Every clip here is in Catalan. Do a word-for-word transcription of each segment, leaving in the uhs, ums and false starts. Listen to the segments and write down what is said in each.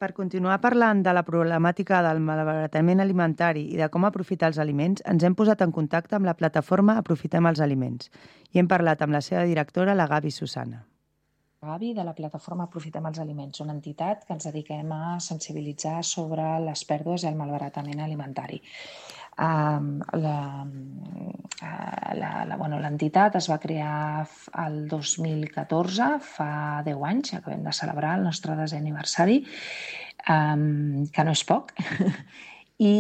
Per continuar parlant de la problemàtica del malbaratament alimentari i de com aprofitar els aliments, ens hem posat en contacte amb la plataforma Aprofitem els Aliments i hem parlat amb la seva directora, la Gavi Susana. Gavi, de la plataforma Aprofitem els Aliments, una entitat que ens dediquem a sensibilitzar sobre les pèrdues i el malbaratament alimentari. Uh, la, la, la, bueno, l'entitat es va crear el dos mil catorze, fa deu anys, acabem de celebrar el nostre desè aniversari, um, que no és poc, i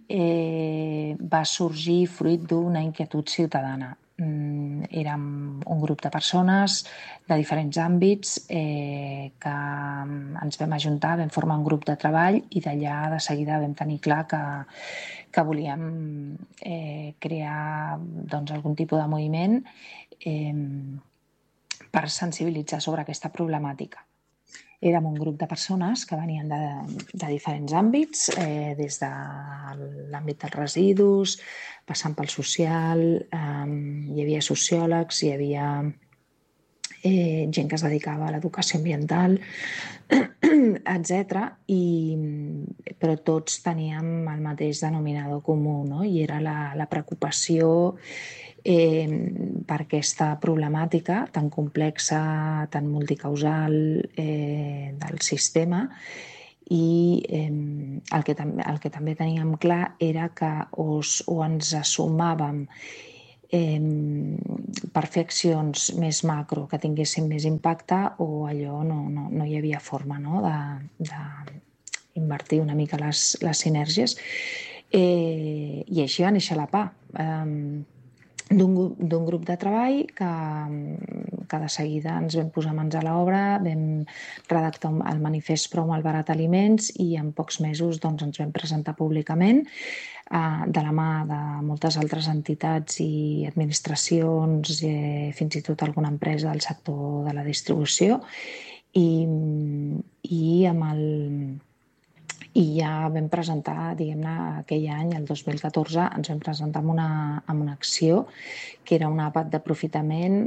eh, va sorgir fruit d'una inquietud ciutadana. Mm, érem un grup de persones de diferents àmbits eh, que ens vam ajuntar, vam formar un grup de treball i d'allà de seguida vam tenir clar que, que volíem eh, crear doncs, algun tipus de moviment eh, per sensibilitzar sobre aquesta problemàtica. Érem un grup de persones que venien de, de diferents àmbits, eh, des de l'àmbit dels residus, passant pel social, eh, hi havia sociòlegs, hi havia eh, gent que es dedicava a l'educació ambiental, etcètera. I, però tots teníem el mateix denominador comú, no? I era la, la preocupació eh, per aquesta problemàtica tan complexa, tan multicausal eh, del sistema. I eh, el, que el que també teníem clar era que o, o ens assumàvem eh, per fer accions més macro que tinguessin més impacte o allò no, no, no hi havia forma, no? de, de invertir una mica les, les sinergies. Eh, I així va néixer la P A. Eh, d'un grup de treball que, que de seguida ens vam posar mans a l'obra, vam redactar el manifest Prou malbarat aliments i en pocs mesos doncs, ens vam presentar públicament eh, de la mà de moltes altres entitats i administracions, eh, fins i tot alguna empresa del sector de la distribució i, i amb el... I ja vam presentar, diguem-ne, aquell any, el dos mil catorze, ens vam presentar amb una, amb una acció que era un àpat d'aprofitament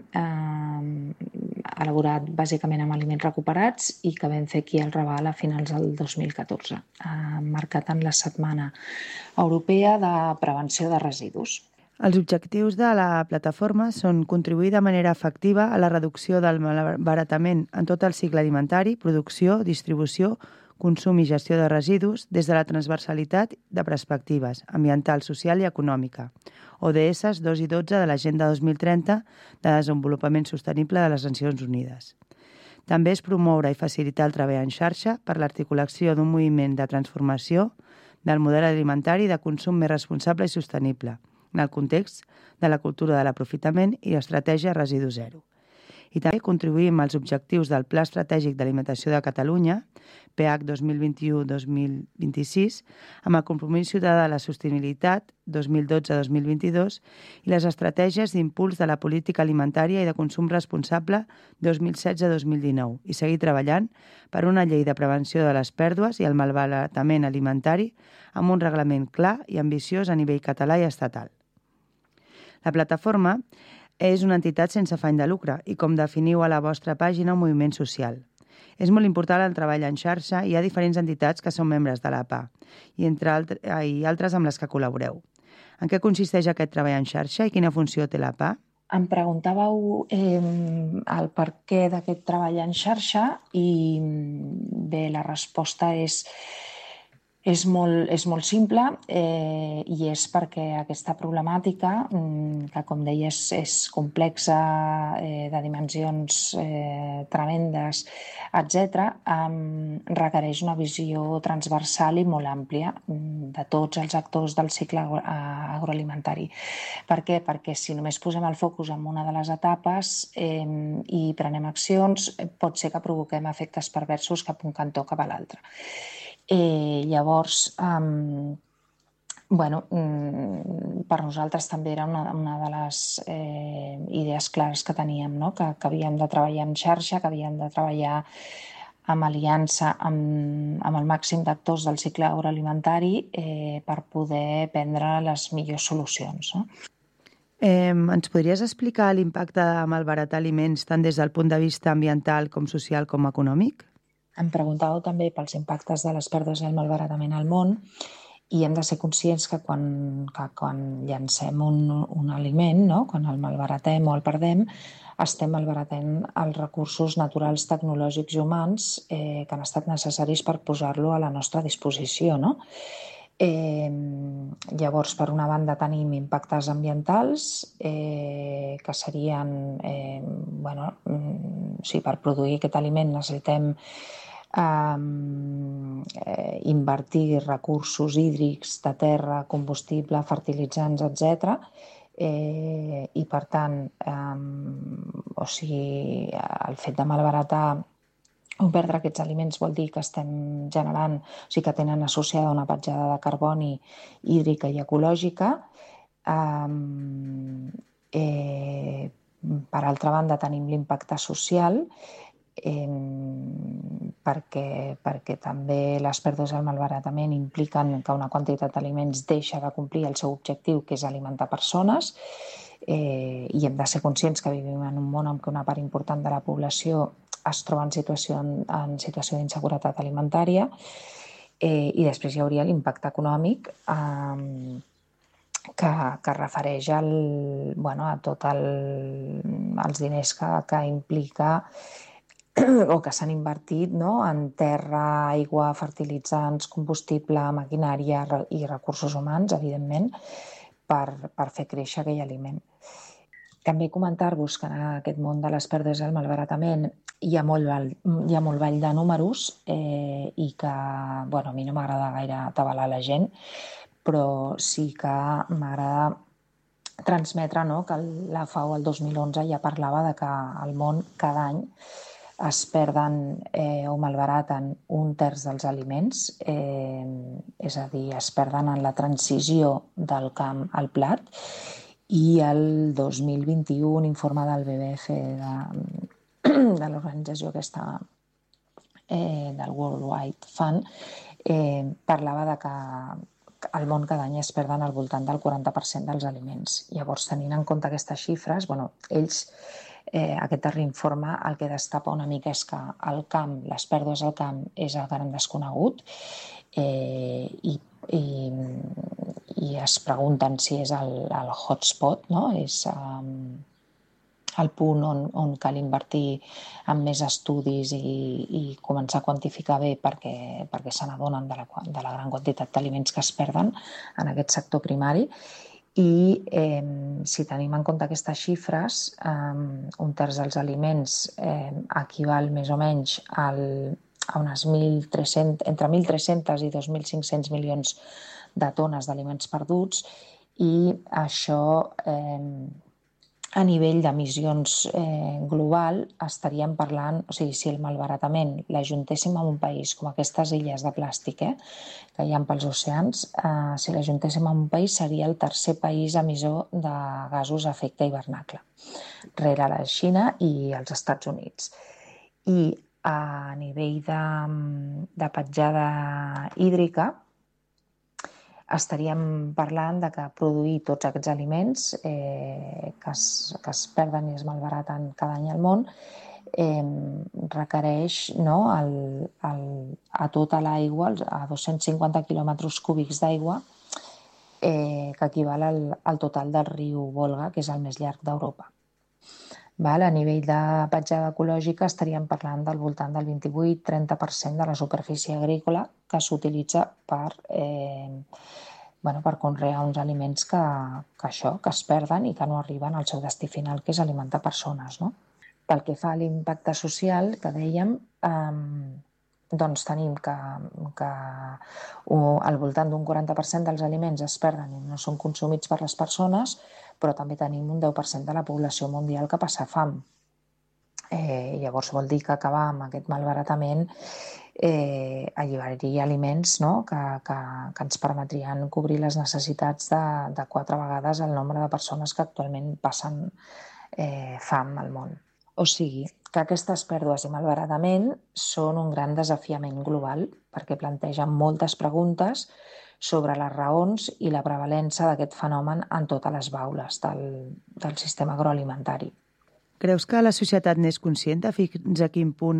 eh, elaborat bàsicament amb aliments recuperats i que vam fer aquí al Raval a finals del dos mil catorze, eh, marcat en la Setmana Europea de Prevenció de Residus. Els objectius de la plataforma són contribuir de manera efectiva a la reducció del malbaratament en tot el cicle alimentari, producció, distribució, consum i gestió de residus des de la transversalitat de perspectives ambiental, social i econòmica, O D S dos i dotze de l'Agenda dos mil trenta de Desenvolupament Sostenible de les Nacions Unides. També és promoure i facilitar el treball en xarxa per l'articulació d'un moviment de transformació del model alimentari de consum més responsable i sostenible, en el context de la cultura de l'aprofitament i l'estratègia residu zero. I també contribuïm als objectius del Pla Estratègic d'Alimentació de Catalunya, P H dos mil vint-i-u dos mil vint-i-sis, amb el Compromís Ciutadà de la Sostenibilitat dos mil dotze a dos mil vint-i-dos i les estratègies d'impuls de la política alimentària i de consum responsable dos mil setze a dos mil dinou i seguir treballant per una llei de prevenció de les pèrdues i el malbaratament alimentari amb un reglament clar i ambiciós a nivell català i estatal. La plataforma és una entitat sense afany de lucre i, com definiu a la vostra pàgina, un moviment social. És molt important el treball en xarxa i hi ha diferents entitats que són membres de la P A i, entre altres, i altres amb les que col·laboreu. En què consisteix aquest treball en xarxa i quina funció té la P A? Em preguntàveu eh, el per què d'aquest treball en xarxa i bé, la resposta és... És molt, és molt simple eh, i és perquè aquesta problemàtica, que com deia és, és complexa, eh, de dimensions eh, tremendes, etcètera, eh, requereix una visió transversal i molt àmplia de tots els actors del cicle agroalimentari. Per què? Perquè si només posem el focus en una de les etapes eh, i prenem accions, pot ser que provoquem efectes perversos cap a un cantó cap a l'altre. Eh, llavors, um, bueno, um, per nosaltres també era una, una de les eh, idees clares que teníem, no? que, que havíem de treballar en xarxa, que havíem de treballar en aliança amb, amb el màxim d'actors del cicle agroalimentari eh, per poder prendre les millors solucions. No? Eh, ens podries explicar l'impacte de malbaratar aliments tant des del punt de vista ambiental com social com econòmic? Em preguntàveu també pels impactes de les pèrdues i el malbaratament al món, i hem de ser conscients que quan, que quan llancem un, un aliment, no? Quan el malbaratem o el perdem, estem malbaratant els recursos naturals, tecnològics i humans eh, que han estat necessaris per posar-lo a la nostra disposició, no? Eh, llavors, per una banda, tenim impactes ambientals, eh, que serien, eh, bueno, o sigui, per produir aquest aliment necessitem Um, eh, invertir recursos hídrics de terra, combustible, fertilitzants, etcètera. Eh, I, per tant, um, o sigui, el fet de malbaratar o perdre aquests aliments vol dir que estem generant, o sigui, que tenen associada una petjada de carboni hídrica i ecològica. Um, eh, per altra banda, tenim l'impacte social, Eh, perquè, perquè també les pèrdues i el malbaratament impliquen que una quantitat d'aliments deixa de complir el seu objectiu, que és alimentar persones, eh, i hem de ser conscients que vivim en un món en què una part important de la població es troba en situació, en situació d'inseguretat alimentària, eh, i després hi hauria l'impacte econòmic, eh, que, que refereix al, bueno, a tots el, els diners que, que implica o que s'han invertit, no? En terra, aigua, fertilitzants, combustible, maquinària i recursos humans, evidentment, per, per fer créixer aquell aliment. També comentar-vos que en aquest món de les pèrdues i el malbaratament hi ha molt ball, hi ha molt ball de números, eh, i que, bueno, a mi no m'agrada gaire atabalar la gent, però sí que m'agrada transmetre, no?, que la FAO el dos mil onze ja parlava de que al món cada any es perden eh, o malbaraten un terç dels aliments, eh, és a dir, es perden en la transició del camp al plat, i el dos mil vint-i-u un informe del B B F, de, de l'organització aquesta, eh, del World Wide Fund, eh, parlava de que al món cada any es perden al voltant del quaranta per cent dels aliments. Llavors, tenint en compte aquestes xifres, bueno, ells Eh, aquest darrer informe el que destapa una mica és que el camp, les pèrdues al camp és el gran desconegut, eh, i, i, i es pregunten si és el, el hotspot, no? És um, el punt on, on cal invertir en més estudis i, i començar a quantificar bé perquè, perquè se n'adonen de, la, de la gran quantitat d'aliments que es perden en aquest sector primari. I eh, si tenim en compte aquestes xifres, eh, un terç dels aliments eh, equival més o menys al, a unes mil tres-cents, entre mil tres-cents i dos mil cinc-cents milions de tones d'aliments perduts, i això eh, a nivell d'emissions eh, global estaríem parlant, o sigui, si el malbaratament l'ajuntéssim a un país com aquestes illes de plàstic, eh, que hi ha pels oceans, eh, si l'ajuntéssim a un país seria el tercer país emissor de gasos a efecte hivernacle, rere la Xina i els Estats Units. I a nivell de, de petjada hídrica, estaríem parlant de que produir tots aquests aliments eh, que, es, que es perden i es malbaraten cada any al món eh, requereix, no, el, el, a tota l'aigua, a dos-cents cinquanta quilòmetres cúbics d'aigua, eh, que equival al, al total del riu Volga, que és el més llarg d'Europa. Val? A nivell de petjada ecològica estaríem parlant del voltant del vint-i-vuit a trenta per cent de la superfície agrícola que s'utilitza per, eh, bueno, per conrear uns aliments que, que, això, que es perden i que no arriben al seu destí final, que és alimentar persones, no? Pel que fa a l'impacte social, que dèiem, eh, doncs tenim que, que al voltant d'un quaranta per cent dels aliments es perden i no són consumits per les persones, però també tenim un deu per cent de la població mundial que passa fam. Eh, llavors vol dir que acabar amb aquest malbaratament eh, alliberaria aliments, no? que, que, que ens permetrien cobrir les necessitats de, de quatre vegades el nombre de persones que actualment passen eh, fam al món. O sigui, que aquestes pèrdues i malbaratament són un gran desafiament global perquè plantegen moltes preguntes sobre les raons i la prevalença d'aquest fenomen en totes les baules del, del sistema agroalimentari. Creus que la societat n'és conscient de fins a quin punt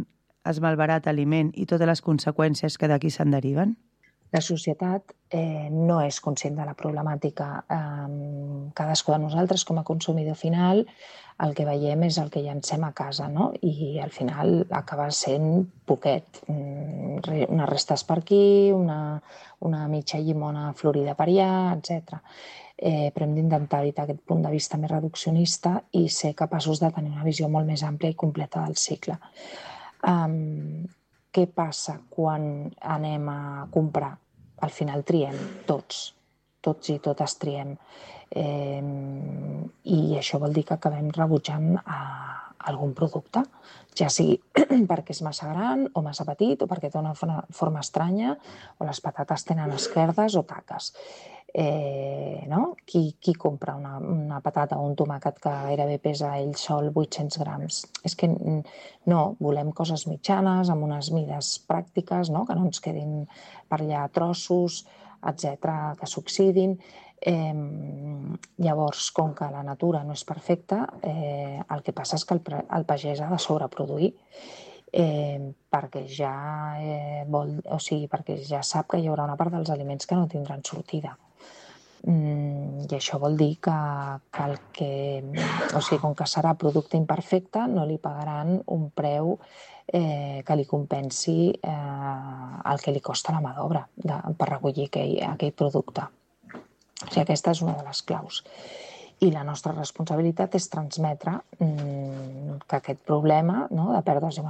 es malbarata aliment i totes les conseqüències que d'aquí se'n deriven? La societat eh, no és conscient de la problemàtica. Eh, cadascú de nosaltres, com a consumidor final, el que veiem és el que llancem a casa, no? I al final acaba sent poquet. Unes restes per aquí, una, una mitja llimona florida per allà, etcètera. Eh, però hem d'intentar evitar aquest punt de vista més reduccionista i ser capaços de tenir una visió molt més àmplia i completa del cicle. Um, què passa quan anem a comprar? Al final triem, tots, tots i totes triem. Eh, I això vol dir que acabem rebutjant a algun producte, ja sigui perquè és massa gran o massa petit o perquè té una forma estranya o les patates tenen esquerdes o taques. Eh, no? qui, qui compra una, una patata o un tomàquet que gairebé pesa ell sol vuit-cents grams? És que no, volem coses mitjanes, amb unes mides pràctiques, no? Que no ens quedin per allà trossos, etcètera, que s'oxidin. Eh, llavors, com que la natura no és perfecta, eh, el que passa és que el, el pagès ha de sobreproduir. Eh, perquè ja eh, vol, o sigui, perquè ja sap que hi haurà una part dels aliments que no tindran sortida. Mm, I això vol dir que, que el que, o sigui, com que serà producte imperfecte, no li pagaran un preu eh, que li compensi eh, el que li costa la mà d'obra per recollir aquell, aquell producte. O sigui, aquesta és una de les claus. I la nostra responsabilitat és transmetre mm, que aquest problema, no, de pèrdues i